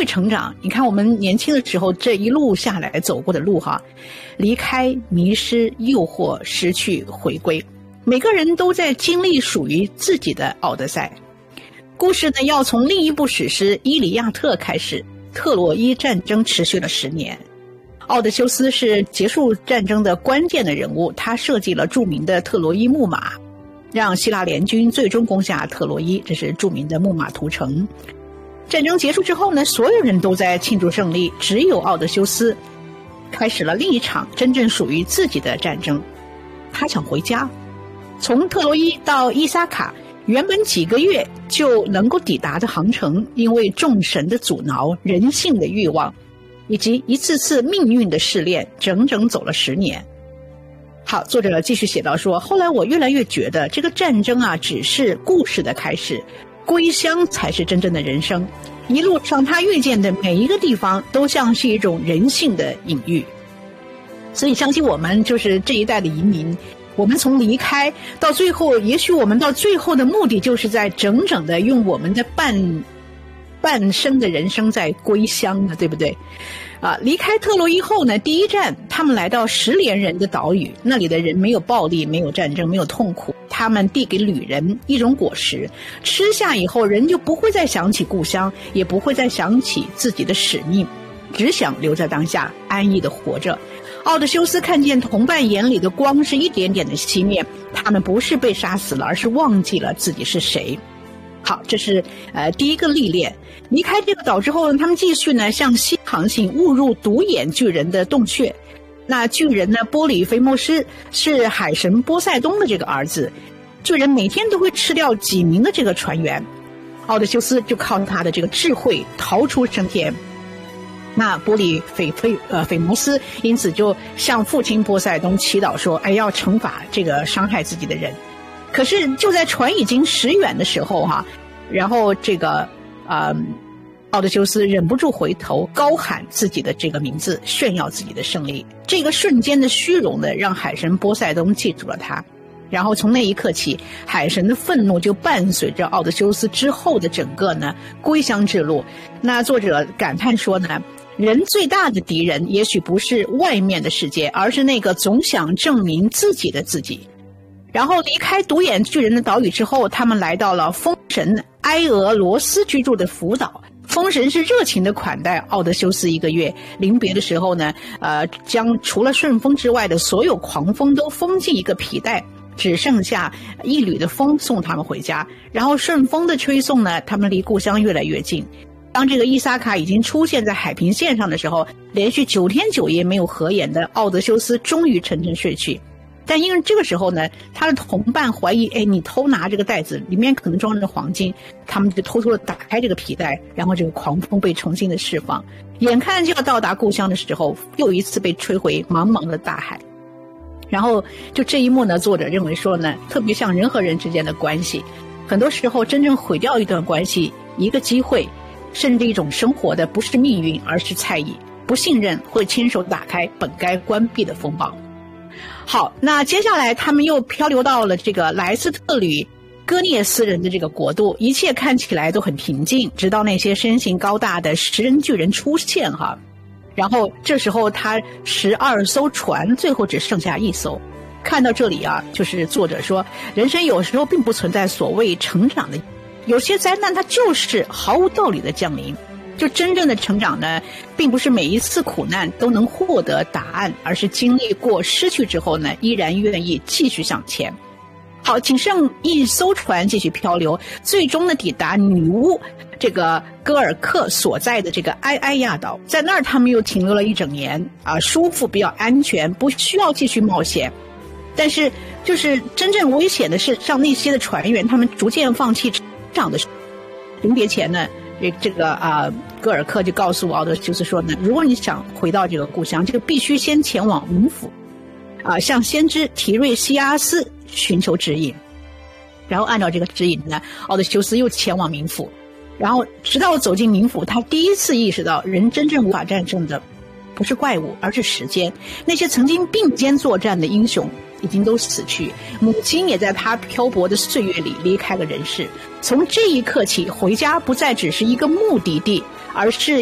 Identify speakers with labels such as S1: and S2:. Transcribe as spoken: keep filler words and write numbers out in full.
S1: 成长，你看我们年轻的时候这一路下来走过的路哈，离开、迷失、诱惑、失去、回归，每个人都在经历属于自己的奥德赛。故事呢，要从另一部史诗《伊里亚特》开始。特洛伊战争持续了十年，奥德修斯是结束战争的关键的人物，他设计了著名的特洛伊木马，让希腊联军最终攻下特洛伊，这是著名的木马屠城。战争结束之后呢，所有人都在庆祝胜利，只有奥德修斯开始了另一场真正属于自己的战争。他想回家，从特洛伊到伊萨卡，原本几个月就能够抵达的航程，因为众神的阻挠、人性的欲望以及一次次命运的试炼，整整走了十年。好，作者继续写到说，后来我越来越觉得这个战争啊，只是故事的开始，归乡才是真正的人生。一路上他遇见的每一个地方都像是一种人性的隐喻。所以相信我们就是这一代的移民，我们从离开到最后，也许我们到最后的目的就是在整整的用我们的半半生的人生在归乡的，对不对？啊，离开特洛伊后呢，第一站他们来到十连人的岛屿，那里的人没有暴力，没有战争，没有痛苦，他们递给旅人一种果实，吃下以后人就不会再想起故乡，也不会再想起自己的使命，只想留在当下，安逸的活着。奥德修斯看见同伴眼里的光是一点点的熄灭，他们不是被杀死了，而是忘记了自己是谁。好，这是呃第一个历练。离开这个岛之后呢，他们继续呢向西航行，误入独眼巨人的洞穴。那巨人呢，波里菲莫斯是海神波塞冬的这个儿子，巨人每天都会吃掉几名的这个船员，奥德修斯就靠他的这个智慧逃出升天。那波里菲菲呃菲摩斯因此就向父亲波塞冬祈祷说，哎，要惩罚这个伤害自己的人。可是就在船已经驶远的时候哈、啊，然后这个呃奥德修斯忍不住回头高喊自己的这个名字，炫耀自己的胜利。这个瞬间的虚荣呢，让海神波塞冬记住了他。然后从那一刻起，海神的愤怒就伴随着奥德修斯之后的整个呢归乡之路。那作者感叹说呢，人最大的敌人也许不是外面的世界，而是那个总想证明自己的自己。然后离开独眼巨人的岛屿之后，他们来到了风神埃俄罗斯居住的福岛。风神是热情的款待奥德修斯一个月，临别的时候呢，呃，将除了顺风之外的所有狂风都封进一个皮带，只剩下一缕的风送他们回家。然后顺风的吹送呢，他们离故乡越来越近。当这个伊萨卡已经出现在海平线上的时候，连续九天九夜没有合眼的奥德修斯终于沉沉睡去。但因为这个时候呢，他的同伴怀疑，哎，你偷拿这个袋子里面可能装着黄金，他们就偷偷的打开这个皮带，然后这个狂风被重新的释放。眼看就要到达故乡的时候，又一次被吹回茫茫的大海。然后就这一幕呢，作者认为说呢，特别像人和人之间的关系，很多时候真正毁掉一段关系，一个机会，甚至一种生活的不是命运，而是猜疑。不信任会亲手打开本该关闭的风暴。好，那接下来他们又漂流到了这个莱斯特吕戈涅斯人的这个国度，一切看起来都很平静，直到那些身形高大的食人巨人出现哈。然后这时候他十二艘船最后只剩下一艘。看到这里啊，就是作者说，人生有时候并不存在所谓成长的，有些灾难它就是毫无道理的降临。就真正的成长呢，并不是每一次苦难都能获得答案，而是经历过失去之后呢，依然愿意继续向前。好，仅剩一艘船继续漂流，最终呢抵达女巫这个戈尔克所在的这个埃埃亚岛，在那儿他们又停留了一整年啊，舒服，比较安全，不需要继续冒险。但是就是真正危险的是，让那些的船员他们逐渐放弃成长的时候，临别前呢，这这个啊，戈尔克就告诉奥德修斯说呢，如果你想回到这个故乡，这个必须先前往冥府，啊，向先知提瑞西阿斯寻求指引。然后按照这个指引呢，奥德修斯又前往冥府，然后直到走进冥府，他第一次意识到，人真正无法战胜的不是怪物，而是时间。那些曾经并肩作战的英雄已经都死去，母亲也在他漂泊的岁月里离开了人世。从这一刻起，回家不再只是一个目的地，而是